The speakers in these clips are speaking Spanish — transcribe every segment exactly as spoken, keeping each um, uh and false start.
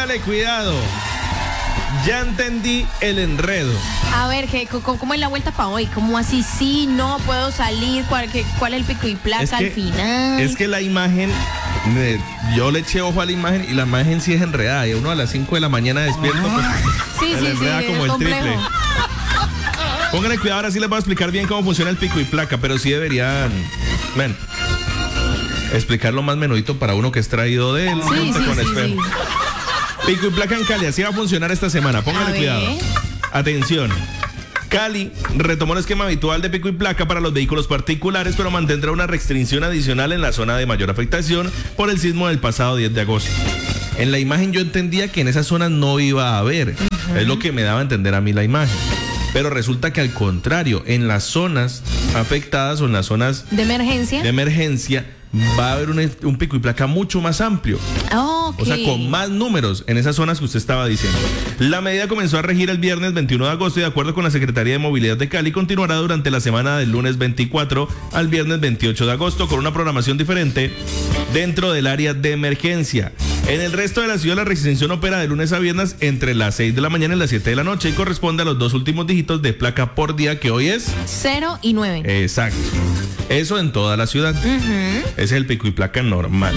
Póngale cuidado. Ya entendí el enredo. A ver, ¿qué, ¿cómo es la vuelta para hoy? ¿Cómo así? Sí, no puedo salir. ¿Cuál, qué, cuál es el pico y placa es que, al final? Es que la imagen, yo le eché ojo a la imagen y la imagen sí es enredada. Y uno a las cinco de la mañana despierto. Pues, sí, sí, enreda sí, como el complejo. triple. Pónganle cuidado, ahora sí les voy a explicar bien cómo funciona el pico y placa, pero sí deberían, ven, explicarlo más menudito para uno que es traído de él. Sí, sí, con sí, espejo. sí. Pico y placa en Cali, así va a funcionar esta semana. Pónganle A cuidado. ver. Atención. Cali retomó el esquema habitual de pico y placa para los vehículos particulares, pero mantendrá una restricción adicional en la zona de mayor afectación por el sismo del pasado diez de agosto. En la imagen yo entendía que en esas zonas no iba a haber. Uh-huh. Es lo que me daba a entender a mí la imagen. Pero resulta que al contrario, en las zonas afectadas o en las zonas de emergencia, de emergencia va a haber un, un pico y placa mucho más amplio. Oh, okay. O sea, con más números en esas zonas que usted estaba diciendo. La medida comenzó a regir el viernes veintiuno de agosto y de acuerdo con la Secretaría de Movilidad de Cali continuará durante la semana del lunes veinticuatro al viernes veintiocho de agosto con una programación diferente dentro del área de emergencia. En el resto de la ciudad la restricción opera de lunes a viernes entre las seis de la mañana y las siete de la noche y corresponde a los dos últimos dígitos de placa por día que hoy es cero y nueve. Exacto. Eso en toda la ciudad. Uh-huh. Ese es el pico y placa normal.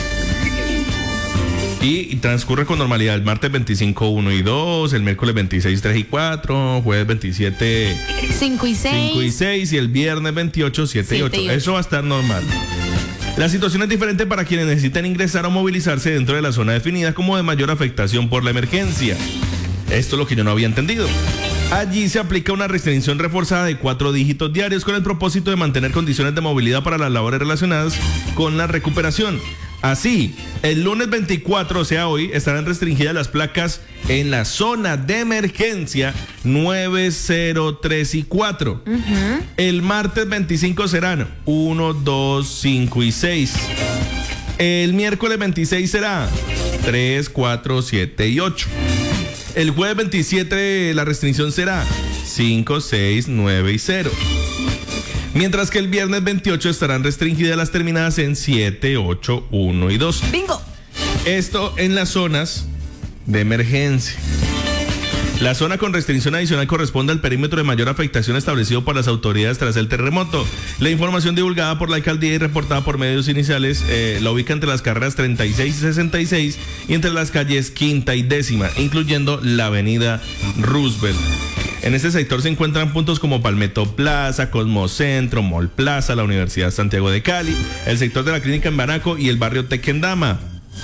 Y, y transcurre con normalidad el martes veinticinco, uno y dos, el miércoles veintiséis, tres y cuatro, jueves veintisiete, cinco y seis, cinco y seis y el viernes veintiocho, siete y ocho. Eso va a estar normal. La situación es diferente para quienes necesitan ingresar o movilizarse dentro de la zona definida como de mayor afectación por la emergencia. Esto es lo que yo no había entendido. Allí se aplica una restricción reforzada de cuatro dígitos diarios con el propósito de mantener condiciones de movilidad para las labores relacionadas con la recuperación. Así, el lunes veinticuatro, o sea hoy, estarán restringidas las placas en la zona de emergencia nueve, cero, tres y cuatro. Uh-huh. El martes veinticinco serán uno, dos, cinco y seis. El miércoles veintiséis será tres, cuatro, siete y ocho. El jueves veintisiete la restricción será cinco, seis, nueve y cero. Mientras que el viernes veintiocho estarán restringidas las terminadas en siete, ocho, uno y dos. ¡Bingo! Esto en las zonas de emergencia. La zona con restricción adicional corresponde al perímetro de mayor afectación establecido por las autoridades tras el terremoto. La información divulgada por la alcaldía y reportada por medios iniciales eh, la ubica entre las carreras treinta y seis y sesenta y seis y entre las calles Quinta y Décima, incluyendo la avenida Roosevelt. En este sector se encuentran puntos como Palmetto Plaza, Cosmocentro, Mall Plaza, la Universidad Santiago de Cali, el sector de la Clínica en Banaco y el barrio Tequendama.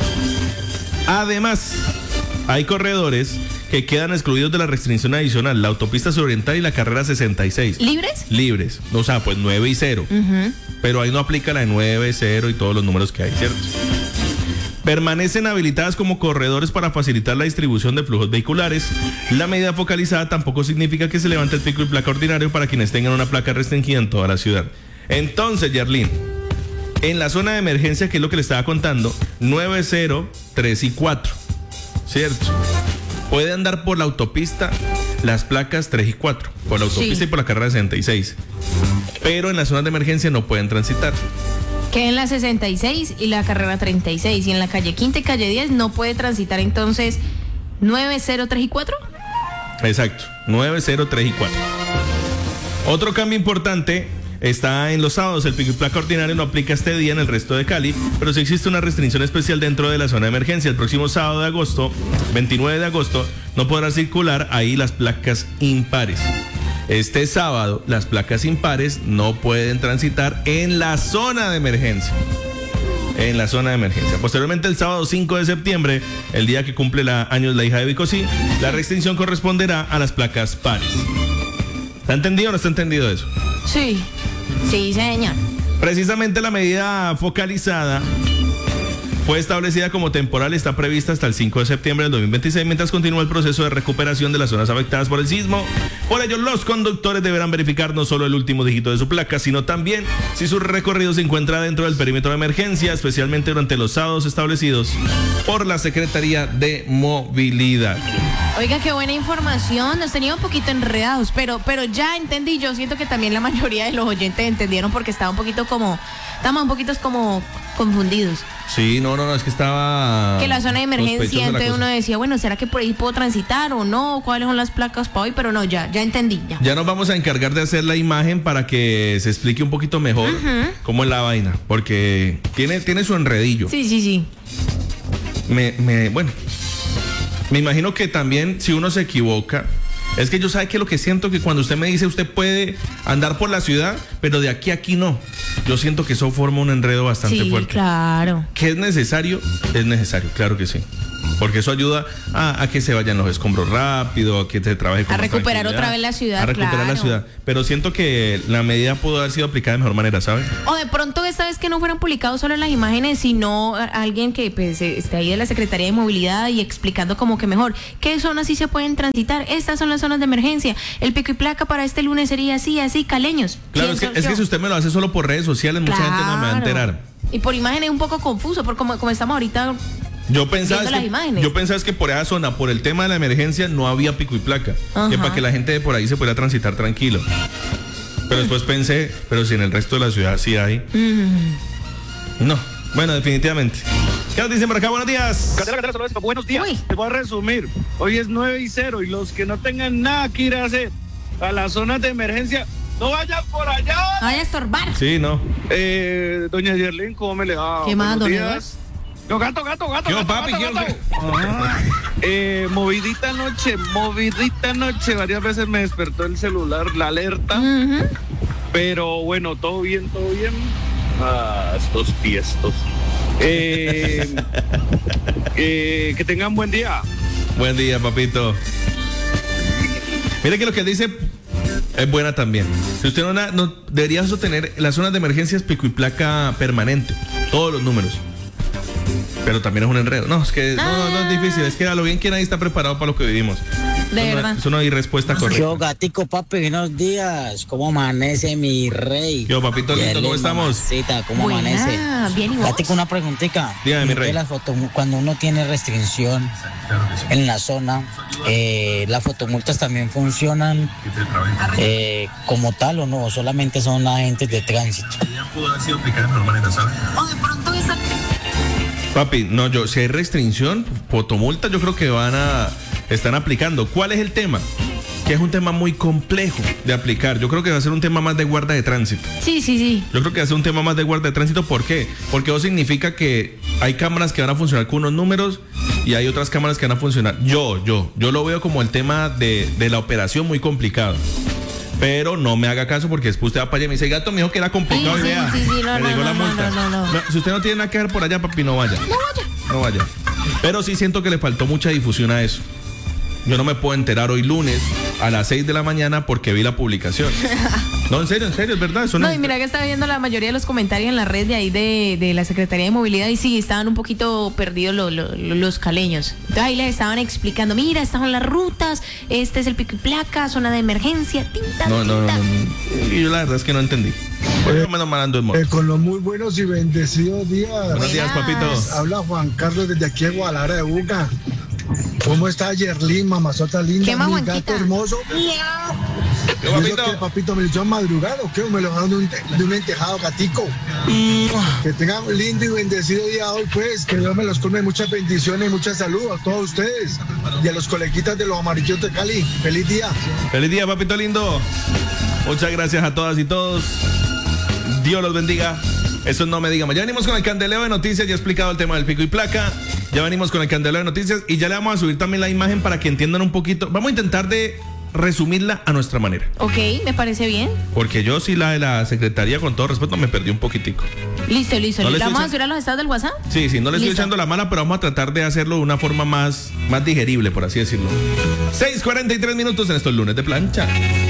Además, hay corredores que quedan excluidos de la restricción adicional, la autopista suroriental y la carrera sesenta y seis. ¿Libres? Libres, o sea, pues nueve y cero. Uh-huh. Pero ahí no aplica la de nueve, cero y todos los números que hay, ¿cierto? Permanecen habilitadas como corredores para facilitar la distribución de flujos vehiculares. La medida focalizada tampoco significa que se levante el pico y placa ordinario para quienes tengan una placa restringida en toda la ciudad. Entonces, Yarlín, en la zona de emergencia, que es lo que le estaba contando, nueve, cero, tres y cuatro, ¿cierto? Puede andar por la autopista las placas tres y cuatro, por la autopista sí. Y por la carrera sesenta y seis. Pero en las zonas de emergencia no pueden transitar. Que en la sesenta y seis y la carrera treinta y seis. Y en la calle Quinta y calle diez no puede transitar entonces nueve, cero, tres y cuatro. Exacto, nueve, cero, tres y cuatro. Otro cambio importante está en los sábados. El pico y placa ordinario no aplica este día en el resto de Cali, pero sí existe una restricción especial dentro de la zona de emergencia. El próximo sábado de agosto, veintinueve de agosto, no podrá circular ahí las placas impares. Este sábado, las placas impares no pueden transitar en la zona de emergencia. En la zona de emergencia. Posteriormente, el sábado cinco de septiembre, el día que cumple la, años la hija de Vicosí, la restricción corresponderá a las placas pares. ¿Está entendido o no está entendido eso? Sí, sí, señor. Precisamente la medida focalizada fue establecida como temporal y está prevista hasta el cinco de septiembre del dos mil veintiséis, mientras continúa el proceso de recuperación de las zonas afectadas por el sismo. Por ello, los conductores deberán verificar no solo el último dígito de su placa, sino también si su recorrido se encuentra dentro del perímetro de emergencia, especialmente durante los sábados establecidos por la Secretaría de Movilidad. Oiga, qué buena información, nos tenía un poquito enredados, pero, pero ya entendí, yo siento que también la mayoría de los oyentes entendieron porque estaba un poquito como, estábamos un poquito como confundidos. Sí, no, no, no, es que estaba... Que la zona de emergencia, entonces uno decía, bueno, ¿será que por ahí puedo transitar o no? ¿Cuáles son las placas para hoy? Pero no, ya, ya entendí, ya. Ya nos vamos a encargar de hacer la imagen para que se explique un poquito mejor uh-huh. cómo es la vaina, porque tiene, tiene su enredillo. Sí, sí, sí. Me, me, bueno, me imagino que también si uno se equivoca, es que yo sabe que lo que siento que cuando usted me dice usted puede andar por la ciudad, pero de aquí a aquí no. Yo siento que eso forma un enredo bastante sí, fuerte. Claro. ¿Que es necesario? Es necesario, claro que sí. Porque eso ayuda a, a que se vayan los escombros rápido, a que se trabaje con a recuperar otra vez la ciudad. A recuperar claro. la ciudad. Pero siento que la medida pudo haber sido aplicada de mejor manera, ¿saben? O de pronto esta vez que no fueran publicados solo las imágenes, sino alguien que pues esté ahí de la Secretaría de Movilidad y explicando como que mejor qué zonas sí se pueden transitar. Estas son las zonas de emergencia. El pico y placa para este lunes sería así, así, caleños. Claro, es que, es que si usted me lo hace solo por redes sociales, claro. mucha gente no me va a enterar. Y por imagen es un poco confuso, porque como, como estamos ahorita... Yo pensaba, es que, yo pensaba es que por esa zona, por el tema de la emergencia, no había pico y placa. Ajá. Que para que la gente de por ahí se pudiera transitar tranquilo. Pero después pensé, pero si en el resto de la ciudad sí hay. Mm. No, bueno, definitivamente. ¿Qué nos dicen por acá? Buenos días. Candela, Candela, saludos. Buenos días. Uy. Te voy a resumir. Hoy es nueve y cero y los que no tengan nada que ir a hacer a las zonas de emergencia, no vayan por allá. No vaya a estorbar. Sí, no. Eh, doña Yerlin, ¿cómo me le va? ¿Qué más, don No, gato, gato, gato. ¿Qué gato, papi? gato, gato. Ah, eh, movidita anoche, movidita anoche. Varias veces me despertó el celular, la alerta. Uh-huh. Pero bueno, todo bien, todo bien. Ah, estos tiestos. Eh, eh, que tengan buen día. Buen día, papito. Mire que lo que dice es buena también. Si usted no, no debería eso tener las zonas de emergencias pico y placa permanente, todos los números. Pero también es un enredo. No, es que ah. no, no es difícil. Es que a lo bien que nadie está preparado para lo que vivimos. De eso verdad. No, eso no hay respuesta correcta. Yo, gatico, papi, buenos días. ¿Cómo amanece mi rey? Yo, papito lindo, ¿cómo estamos? Mamacita, ¿cómo Buena. amanece? Bien, ¿y vos? Gatico, una preguntita. Dígame, mi rey. La foto, cuando uno tiene restricción en la zona, eh, ¿las fotomultas también funcionan eh, como tal o no? ¿O solamente son agentes de tránsito? Pudo haber sido aplicada de mejor manera, ¿sabes? O de pronto esa... Papi, no, yo, si hay restricción, fotomulta, yo creo que van a, están aplicando. ¿Cuál es el tema? Que es un tema muy complejo de aplicar. Yo creo que va a ser un tema más de guarda de tránsito. Sí, sí, sí. Yo creo que va a ser un tema más de guarda de tránsito. ¿Por qué? Porque eso significa que hay cámaras que van a funcionar con unos números y hay otras cámaras que van a funcionar. Yo, yo, yo lo veo como el tema de, de la operación muy complicado. Pero no me haga caso porque después usted va para allá y me dice, gato, me dijo que era complicado. Sí, y vea, sí, sí, no, me no, llegó no, la multa. no, no, no, no. Si usted no tiene nada que ver por allá, papi, no vaya. No vaya. No vaya. Pero sí siento que le faltó mucha difusión a eso. Yo no me puedo enterar hoy lunes a las seis de la mañana porque vi la publicación. No, en serio, en serio, es verdad. Eso no, no, y mira que estaba viendo la mayoría de los comentarios en la red de ahí de, de la Secretaría de Movilidad y sí, estaban un poquito perdidos lo, lo, lo, los caleños. Entonces ahí les estaban explicando, mira, estas son las rutas, este es el pico y placa, zona de emergencia, tinta, no, no, tinta. no, no. Y yo la verdad es que no entendí. Por eso me lo mandando en moto. Eh, con los muy buenos y bendecidos días. Buenos días, papito. Habla Juan Carlos desde aquí en Guadalajara de Buga. ¿Cómo está Yerlin, mamazota linda? ¿Qué más, mi Juanquita? gato hermoso. ¿Qué, ¿Y papito? eso que papito me lo echó madrugado? ¿Qué? ¿Me lo dejaron de un, de un entejado, gatico? Mm. Que tengan un lindo y bendecido día hoy, pues. Que Dios me los colme muchas bendiciones y mucha salud a todos ustedes. Y a los coleguitas de los amarillos de Cali. Feliz día. Feliz día, papito lindo. Muchas gracias a todas y todos. Dios los bendiga. Eso no me diga más. Ya venimos con el candeleo de noticias. Ya he explicado el tema del pico y placa. Ya venimos con el candeleo de noticias. Y ya le vamos a subir también la imagen para que entiendan un poquito. Vamos a intentar de resumirla a nuestra manera. Ok, me parece bien. Porque yo sí la de la secretaría, con todo respeto, me perdí un poquitico. Listo, listo. ¿No ¿Le le vamos estoy a subir a los estados del WhatsApp? Sí, sí, no le estoy Listo. echando la mala, pero vamos a tratar de hacerlo de una forma más, más digerible, por así decirlo. seis cuarenta y tres minutos en estos lunes de plancha.